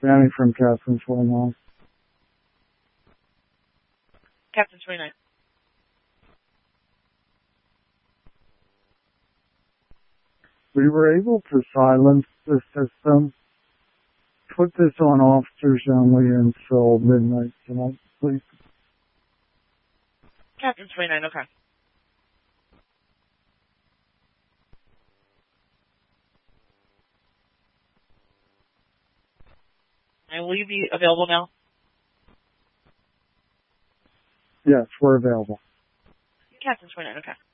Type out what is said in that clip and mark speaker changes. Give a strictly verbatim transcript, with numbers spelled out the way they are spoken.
Speaker 1: Danny from Captain twenty-nine.
Speaker 2: Captain twenty-nine.
Speaker 1: We were able to silence the system. Put this on officers only until midnight tonight, please.
Speaker 2: Captain twenty-nine, okay. And will you be available now?
Speaker 1: Yes, we're available.
Speaker 2: Captain twenty-nine, okay.